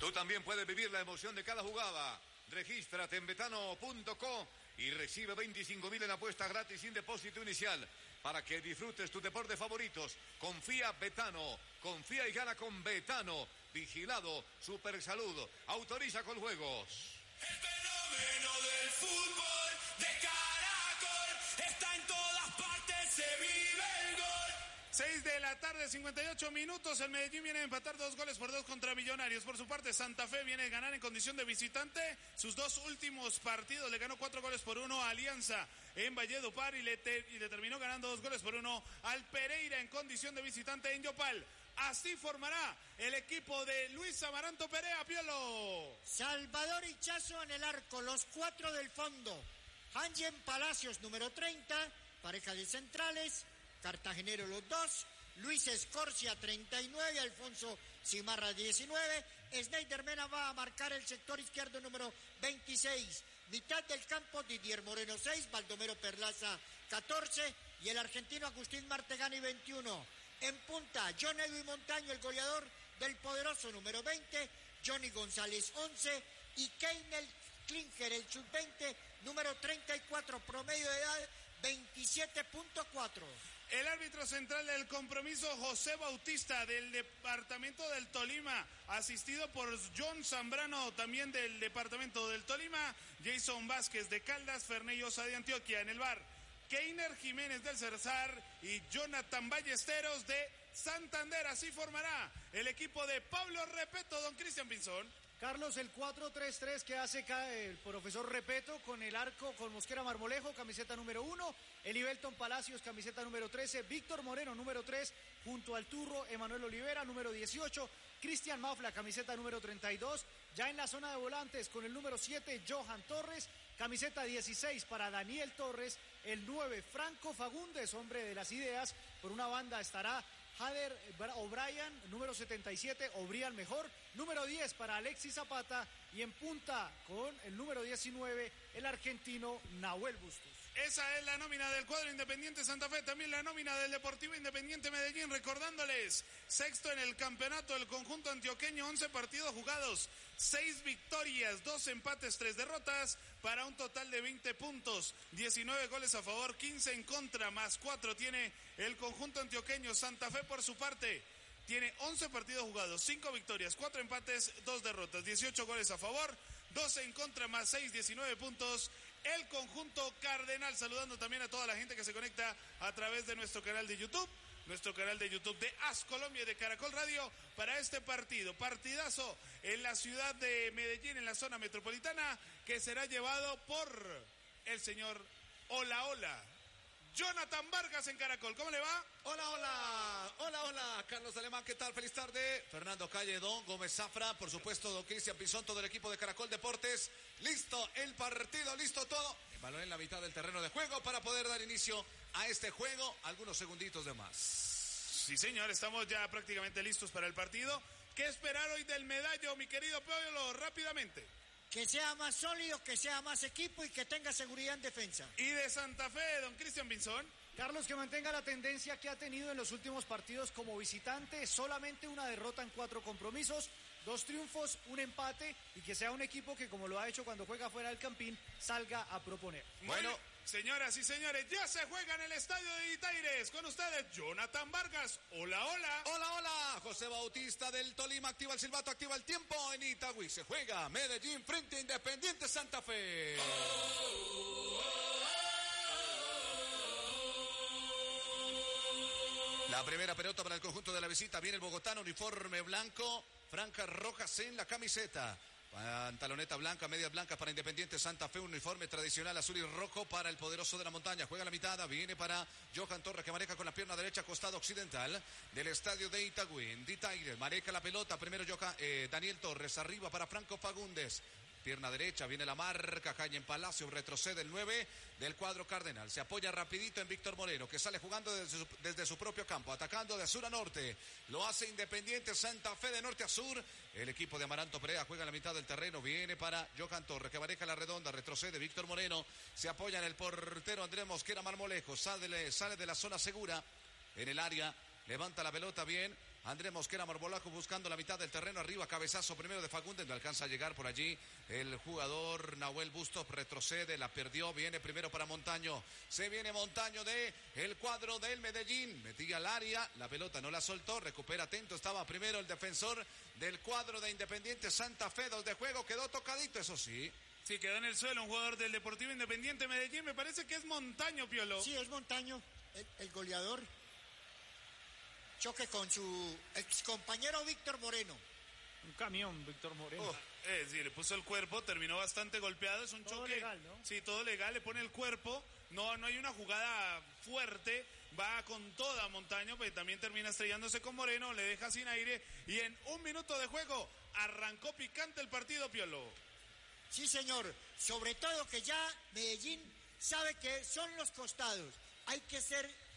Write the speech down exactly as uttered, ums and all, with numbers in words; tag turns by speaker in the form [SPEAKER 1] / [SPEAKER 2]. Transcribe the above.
[SPEAKER 1] Tú también puedes vivir la emoción de cada jugada. Regístrate en betano punto co y recibe veinticinco mil en apuestas gratis sin depósito inicial para que disfrutes tus deportes favoritos. Confía Betano, confía y gana con Betano. Vigilado Supersalud, autoriza con juegos.
[SPEAKER 2] El fenómeno del fútbol de Caracol está en todas partes, se vive el gol.
[SPEAKER 3] seis de la tarde, cincuenta y ocho minutos. El Medellín viene a empatar dos goles por dos contra Millonarios. Por su parte, Santa Fe viene a ganar en condición de visitante. Sus dos últimos partidos le ganó cuatro goles por uno a Alianza en Valledupar y le, te, y le terminó ganando dos goles por uno al Pereira en condición de visitante en Yopal. Así formará el equipo de Luis Amaranto Perea, Piolo.
[SPEAKER 4] Salvador Hichazo en el arco, los cuatro del fondo. Hangen Palacios, número treinta, pareja de centrales. Cartagenero los dos, Luis Escorcia treinta y nueve, Alfonso Cimarra diecinueve, Sneider Mena va a marcar el sector izquierdo número veintiséis, mitad del campo Didier Moreno seis, Baldomero Perlaza catorce y el argentino Agustín Martegani veintiuno. En punta, John Edwin Montaño, el goleador del poderoso número veinte, Johnny González once y Keinel Klinger, el sub veinte, número treinta y cuatro, promedio de edad veintisiete punto cuatro.
[SPEAKER 3] El árbitro central del compromiso, José Bautista, del departamento del Tolima, asistido por John Zambrano, también del departamento del Tolima, Jason Vázquez de Caldas, Ferney Osa de Antioquia. En el bar, Keiner Jiménez del Cersar y Jonathan Ballesteros de Santander. Así formará el equipo de Pablo Repeto, don Cristian Pinzón.
[SPEAKER 5] Carlos, el cuatro tres tres que hace el profesor Repeto con el arco, con Mosquera Marmolejo, camiseta número uno, Elibelton Palacios, camiseta número trece, Víctor Moreno, número tres, junto al Turro, Emanuel Olivera, número dieciocho, Cristian Mafla, camiseta número treinta y dos, ya en la zona de volantes con el número siete, Johan Torres, camiseta dieciséis para Daniel Torres, el nueve, Franco Fagundes, hombre de las ideas, por una banda estará Jader O'Brien, número setenta y siete, O'Brien mejor, número diez para Alexis Zapata y en punta con el número diecinueve, el argentino Nahuel Bustos.
[SPEAKER 3] Esa es la nómina del cuadro Independiente Santa Fe, también la nómina del Deportivo Independiente Medellín, recordándoles, sexto en el campeonato del conjunto antioqueño, once partidos jugados, seis victorias, dos empates, tres derrotas, para un total de veinte puntos, diecinueve goles a favor, quince en contra, más cuatro tiene el conjunto antioqueño. Santa Fe por su parte tiene once partidos jugados, cinco victorias, cuatro empates, dos derrotas, dieciocho goles a favor, doce en contra, más seis, diecinueve puntos. El conjunto cardenal, saludando también a toda la gente que se conecta a través de nuestro canal de YouTube, nuestro canal de YouTube de As Colombia y de Caracol Radio para este partido, partidazo en la ciudad de Medellín, en la zona metropolitana, que será llevado por el señor Hola Hola, Jonathan Vargas en Caracol. ¿Cómo le va?
[SPEAKER 6] Hola, hola, hola, hola, Carlos Alemán, ¿qué tal? Feliz tarde. Fernando Calle, don Gómez Zafra, por supuesto, don Cristian Pinzón, todo el equipo de Caracol Deportes. Listo el partido, listo todo. El balón en la mitad del terreno de juego para poder dar inicio a este juego. Algunos segunditos de más.
[SPEAKER 3] Sí, señor, estamos ya prácticamente listos para el partido. ¿Qué esperar hoy del medallo, mi querido Pablo? Rápidamente.
[SPEAKER 4] Que sea más sólido, que sea más equipo y que tenga seguridad en defensa.
[SPEAKER 3] Y de Santa Fe, don Cristian Pinzón.
[SPEAKER 5] Carlos, que mantenga la tendencia que ha tenido en los últimos partidos como visitante, solamente una derrota en cuatro compromisos, dos triunfos, un empate, y que sea un equipo que, como lo ha hecho cuando juega fuera del Campín, salga a proponer.
[SPEAKER 3] Bueno, señoras y señores, ya se juega en el estadio de Itaires. Con ustedes, Jonathan Vargas. Hola, hola.
[SPEAKER 6] Hola, hola. José Bautista del Tolima activa el silbato, activa el tiempo en Itagüí. Se juega Medellín frente a Independiente Santa Fe. Oh, oh, oh. La primera pelota para el conjunto de la visita. Viene el bogotano, uniforme blanco, franjas rojas en la camiseta. Pantaloneta blanca, medias blancas para Independiente Santa Fe, uniforme tradicional azul y rojo para el poderoso de la montaña. Juega la mitad, viene para Johan Torres, que maneja con la pierna derecha, costado occidental del estadio de Itagüí. Ditaire, maneja la pelota, primero Johan, eh, Daniel Torres, arriba para Franco Fagundes. Pierna derecha, viene la marca, cae en Palacio, retrocede el nueve del cuadro cardenal. Se apoya rapidito en Víctor Moreno, que sale jugando desde su, desde su propio campo, atacando de sur a norte. Lo hace Independiente Santa Fe de norte a sur. El equipo de Amaranto Perea juega en la mitad del terreno, viene para Johan Torres, que maneja la redonda, retrocede Víctor Moreno. Se apoya en el portero Andrés Mosquera Marmolejo, sale, sale de la zona segura en el área. Levanta la pelota bien, Andrés Mosquera Marmolajo buscando la mitad del terreno arriba, cabezazo primero de Fagundes, no alcanza a llegar por allí el jugador Nahuel Bustos, retrocede, la perdió, viene primero para Montaño, se viene Montaño de el cuadro del Medellín, metía al área, la pelota no la soltó, recupera atento, estaba primero el defensor del cuadro de Independiente Santa Fe, dos de juego, quedó tocadito, eso sí.
[SPEAKER 3] Sí, quedó en el suelo un jugador del Deportivo Independiente Medellín, me parece que es Montaño, Piolo.
[SPEAKER 4] Sí, es Montaño, el, el goleador. Choque con su ex compañero Víctor Moreno.
[SPEAKER 5] Un camión, Víctor Moreno.
[SPEAKER 3] Oh, eh, sí, le puso el cuerpo, terminó bastante golpeado, es un
[SPEAKER 5] Todo
[SPEAKER 3] choque.
[SPEAKER 5] legal, ¿no?
[SPEAKER 3] Sí, todo legal, le pone el cuerpo, no, no hay una jugada fuerte, va con toda Montaño, pero también termina estrellándose con Moreno, le deja sin aire y en un minuto de juego arrancó picante el partido, Piolo.
[SPEAKER 4] Sí, señor. Sobre todo que ya Medellín sabe que son los costados. Hay que ser